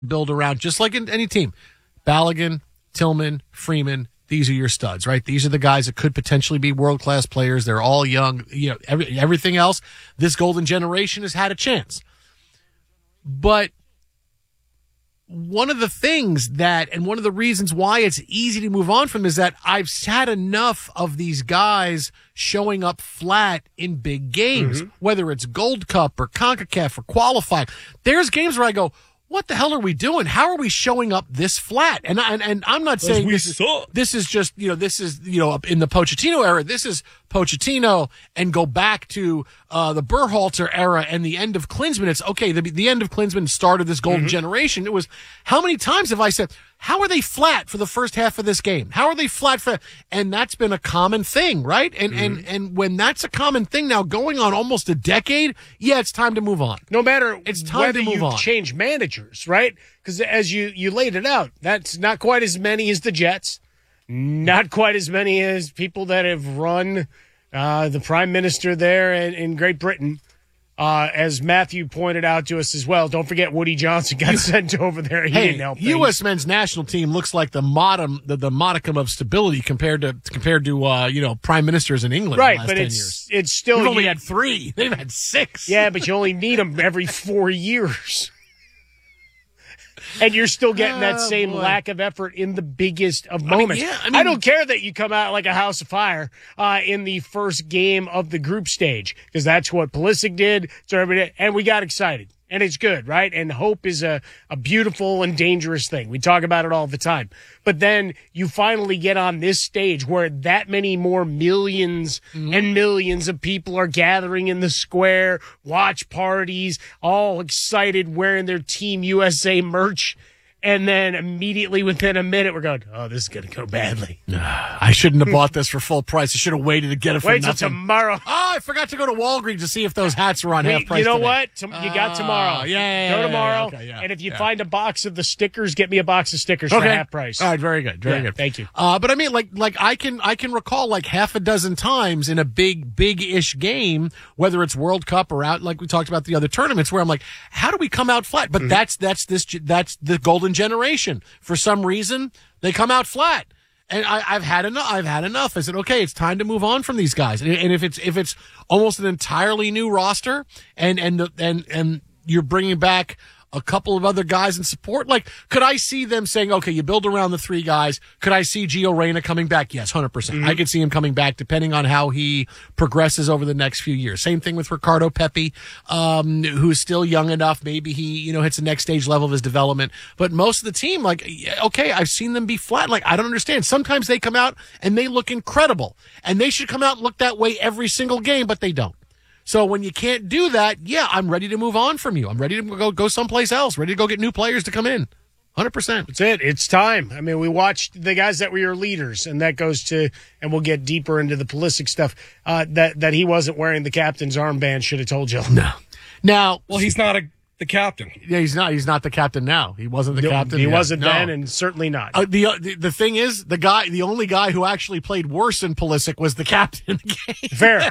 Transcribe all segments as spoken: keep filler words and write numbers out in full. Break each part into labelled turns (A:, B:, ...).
A: build around, just like in any team. Balogun, Tillman, Freeman, these are your studs, right? These are the guys that could potentially be world-class players. They're all young. You know, every, everything else, this golden generation has had a chance. But one of the things that, and one of the reasons why it's easy to move on from is that I've had enough of these guys showing up flat in big games, mm-hmm. whether it's Gold Cup or CONCACAF or qualifying. There's games where I go, what the hell are we doing? How are we showing up this flat? And and, and I'm not saying this is, this is just, you know, this is, you know, in the Pochettino era. This is Pochettino and go back to uh, the Berhalter era and the end of Klinsmann. It's okay. The, the end of Klinsmann started this golden mm-hmm. generation. It was, how many times have I said, how are they flat for the first half of this game? How are they flat for, and that's been a common thing, right? And, mm-hmm. and, and when that's a common thing now going on almost a decade, yeah, it's time to move on.
B: No matter
A: it's time
B: whether
A: to move
B: you
A: on.
B: change managers, right? Because as you, you laid it out, that's not quite as many as the Jets, not quite as many as people that have run uh, the prime minister there in, in Great Britain. Uh, as Matthew pointed out to us as well, don't forget Woody Johnson got sent over there. He
A: hey,
B: didn't help things.
A: U S men's national team looks like the modicum, the, the modicum of stability compared to compared to uh, you know prime ministers in England.
B: Right,
A: in the last
B: but
A: ten
B: it's
A: years.
B: it's still
A: We've only
B: you,
A: had three. They've had six.
B: Yeah, but you only need them every four years. And you're still getting that
A: oh,
B: same
A: boy.
B: lack of effort in the biggest of moments.
A: I, mean, yeah, I, mean,
B: I don't care that you come out like a house of fire uh, in the first game of the group stage, because that's what Pulisic did. So everybody, and we got excited. And it's good, right? And hope is a, a beautiful and dangerous thing. We talk about it all the time. But then you finally get on this stage where that many more millions mm-hmm. and millions of people are gathering in the square, watch parties, all excited, wearing their Team U S A merch. And then immediately within a minute, we're going, oh, this is going to go badly.
A: I shouldn't have bought this for full price. I should have waited to get it for
B: Wait
A: nothing.
B: till tomorrow.
A: Oh, I forgot to go to Walgreens to see if those hats were on
B: Wait,
A: half price
B: You know
A: today.
B: what? Tom- you got tomorrow.
A: Uh, yeah, yeah,
B: Go
A: yeah,
B: tomorrow.
A: Yeah, okay, yeah,
B: and if you
A: yeah.
B: find a box of the stickers, get me a box of stickers
A: okay.
B: for half price.
A: All right, very good, very
B: yeah,
A: good.
B: Thank you.
A: Uh, but I mean, like, like I can, I can recall like half a dozen times in a big, big-ish game, whether it's World Cup or out, like we talked about the other tournaments, where I'm like, how do we come out flat? But mm-hmm. that's that's this that's the golden generation. For some reason, they come out flat. And I, I've had enough. I've had enough. I said, okay, it's time to move on from these guys. And, and if it's if it's almost an entirely new roster, and and and and you're bringing back a couple of other guys in support, like, could I see them saying, okay, you build around the three guys? Could I see Gio Reyna coming back? Yes, one hundred percent. Mm-hmm. I could see him coming back depending on how he progresses over the next few years. Same thing with Ricardo Pepi, um, who's still young enough. Maybe he, you know, hits the next stage level of his development. But most of the team, like, okay, I've seen them be flat. Like, I don't understand. Sometimes they come out and they look incredible. And they should come out and look that way every single game, but they don't. So when you can't do that, yeah, I'm ready to move on from you. I'm ready to go go someplace else, ready to go get new players to come in. one hundred percent.
B: That's it. It's time. I mean, we watched the guys that were your leaders, and that goes to, and we'll get deeper into the Pulisic stuff, uh, that, that he wasn't wearing the captain's armband should have told you.
A: No. Now,
C: well, he's not a, the captain.
A: Yeah, he's not. He's not the captain now. He wasn't the
B: no,
A: captain.
B: He
A: yet.
B: wasn't
A: no.
B: then, and certainly not.
A: Uh, the, uh, the the thing is, the guy, the only guy who actually played worse than Pulisic was the captain in the game.
B: Fair.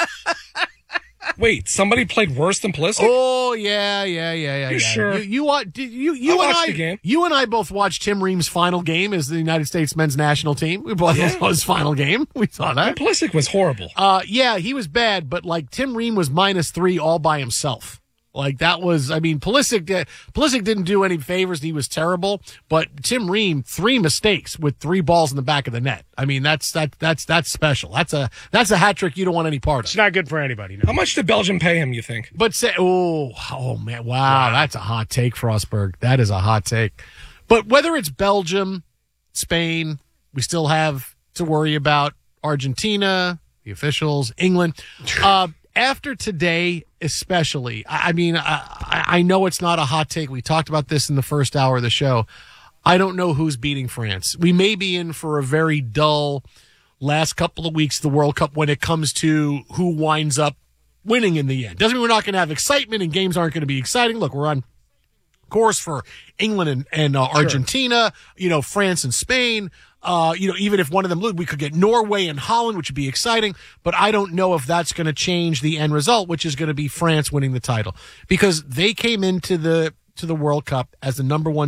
C: Wait, somebody played worse than Pulisic?
A: Oh yeah, yeah, yeah, yeah.
C: You
A: yeah.
C: sure?
A: You you uh, did you you
C: I
A: and
C: watched
A: I
C: the game.
A: you and I both watched Tim Ream's final game as the United States men's national team. We both
C: Yeah.
A: saw his final game. We saw that.
C: And Pulisic was horrible.
A: Uh, yeah, he was bad, but like Tim Ream was minus three all by himself. Like that was, I mean, Pulisic, uh, Pulisic didn't do any favors. He was terrible, but Tim Ream, three mistakes with three balls in the back of the net. I mean, that's, that, that's, that's special. That's a, that's a hat trick you don't want any part of.
B: It's not good for anybody. No.
C: How much did Belgium pay him, you think?
A: But say, oh, oh man, wow, wow, that's a hot take, Frostberg. That is a hot take. But whether it's Belgium, Spain, we still have to worry about Argentina, the officials, England. Uh, After today, especially, I mean, I, I know it's not a hot take. We talked about this in the first hour of the show. I don't know who's beating France. We may be in for a very dull last couple of weeks of the World Cup when it comes to who winds up winning in the end. Doesn't mean we're not going to have excitement and games aren't going to be exciting. Look, we're on course for England and, and uh, Argentina, sure. you know, France and Spain. Uh, you know, even if one of them lose, we could get Norway and Holland, which would be exciting. But I don't know if that's going to change the end result, which is going to be France winning the title, because they came into the to the World Cup as the number one